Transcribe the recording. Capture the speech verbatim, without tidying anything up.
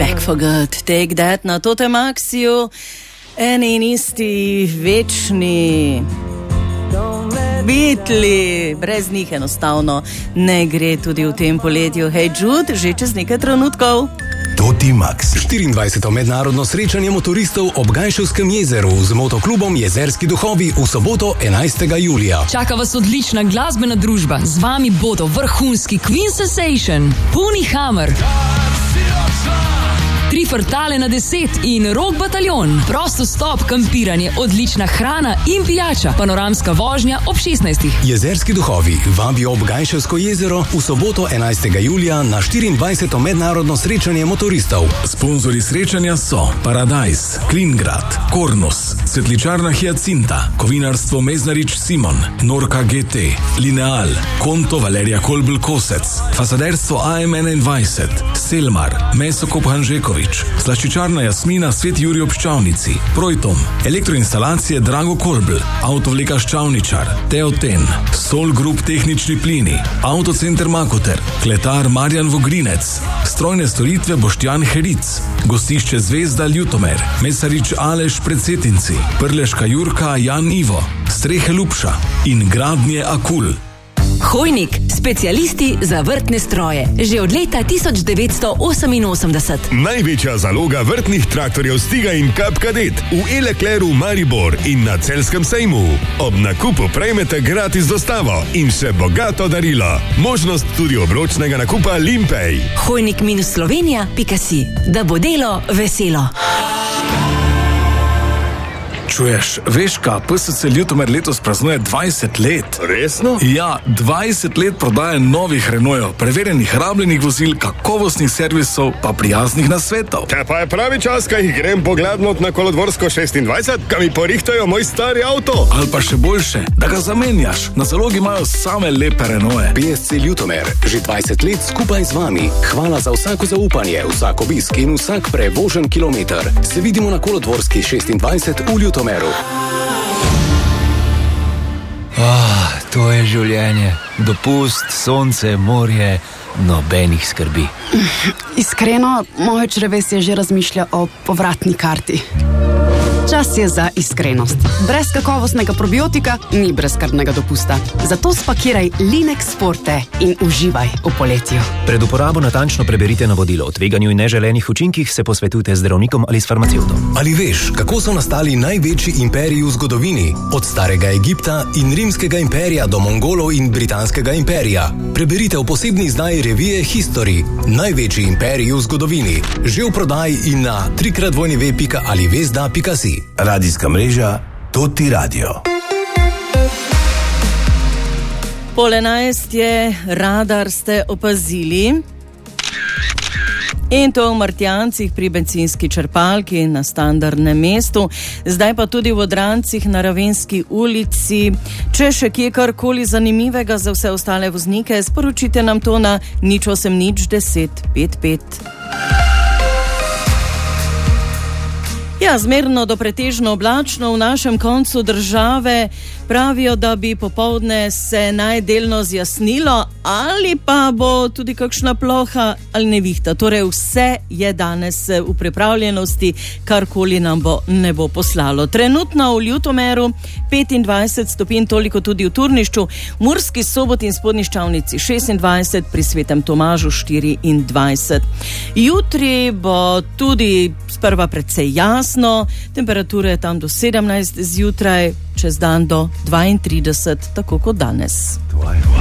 Back for good, take that na Totem Maxiju. Eni in isti, večni Beatli, brez njih enostavno ne gre tudi v tem poletju. Hey Jude, že čez nekaj trenutkov. Toti Max. štiriindvajseto mednarodno srečanje motoristov ob Gajševskem jezeru z motoklubom Jezerski duhovi v soboto enajstega julija. Čaka vas odlična glasbena družba. Z vami bodo vrhunski Queen Sensation, Puni Hammer, Tri frtale na deset in Rock bataljon. Prosto stop, kampiranje, odlična hrana in pijača. Panoramska vožnja ob šestnajstih. Jezerski duhovi vabijo ob Gajševsko jezero v soboto enajstega julija na štiriindvajseto mednarodno srečanje motoristov. Sponzorji srečanja so Paradise, Klingrad, Kornus, Cvetličarna Hyacinta, Kovinarstvo Meznarič Simon, Norka G T, Lineal, Konto Valerija Kolbl Kosec, Fasaderstvo A M enaindvajset, Selmar, Mesokop Hanžekovič, Slaščičarna Jasmina Svet Jurij ob Ščavnici, Projtom, Elektroinstalacije Drago Kolbl, Avtovleka Ščavničar, Teoten, Sol Group Tehnični plini, Autocenter Makoter, Kletar Marjan Vogrinec, Strojne storitve Boštjan Heric, Gostišče Zvezda Ljutomer, Mesarič Aleš Predsetinci, Prleška Jurka Jan Ivo, Strehe Lupša in Gradnje Akul. Hojnik, specialisti za vrtne stroje. Že od leta tisoč devetsto oseminosemdeset. Največja zaloga vrtnih traktorjev Stiga in Kap Kadet v E-Leclercu Maribor in na Celjskem sejmu. Ob nakupu prejmete gratis dostavo in še bogato darilo. Možnost tudi obročnega nakupa Limpej. Hojnik minus Slovenija pika si. Da bo delo veselo. Čuješ, veš ka, P S C Ljutomer letos praznuje dvajset let. Resno? Ja, dvajset let prodaje novih Renaultov, preverjenih rabljenih vozil, kakovostnih servisov, pa prijaznih nasvetov. Te pa je pravi čas, kaj jih grem poglednot na Kolodvorsko šestindvajset, kaj mi porihtajo moj stari avto. Ali pa še boljše, da ga zamenjaš. Na zalogi imajo same lepe Renaulte. P S C Ljutomer, že dvajset let skupaj z vami. Hvala za vsako zaupanje, vsak obisk in vsak prevožen kilometer. Se vidimo na Kolodvorski šestindvajset v Ljutomeru. Oh, to je življenje. Dopust, sonce, morje, nobenih skrbi. Iskreno, moje črevesje že razmišlja o povratni karti. Čas je za iskrenost. Brez kakovostnega probiotika ni brezskrbnega dopusta. Zato spakiraj Linex Forte in uživaj v poletju. Pred uporabo natančno preberite navodilo. O tveganju in neželenih učinkih se posvetujte z zdravnikom ali s farmacevtom. Ali veš, kako so nastali največji imperiji v zgodovini? Od starega Egipta in rimskega imperija do Mongolov in britanskega imperija. Preberite v posebni izdaji revije History. Največji imperiji v zgodovini. Že v prodaji in na trikrat dvojni ve pika ali vezda pika si. Radijska mreža Toti Radio. Pol enajst je, radar ste opazili. In to v Martjancih pri bencinski črpalki na standardnem mestu, zdaj pa tudi v Odrancih na Ravenski ulici. Če še kje karkoli zanimivega za vse ostale voznike, sporočite nam to na nič osem nič deset pet pet. Ja, zmerno do pretežno oblačno v našem koncu države. Pravijo, da bi popoldne se najdelno zjasnilo ali pa bo tudi kakšna ploha ali nevihta. Torej vse je danes v pripravljenosti, karkoli nam bo ne bo poslalo. Trenutno v Ljutomeru petindvajset stopinj, toliko tudi v Turnišču, v Murski Soboti in Spodnji Ščavnici šestindvajset, pri Svetem Tomažu štiriindvajset. Jutri bo tudi sprva precej jasno, temperature je tam do sedemnajst zjutraj, čez dan do dvaintrideset, tako kot danes.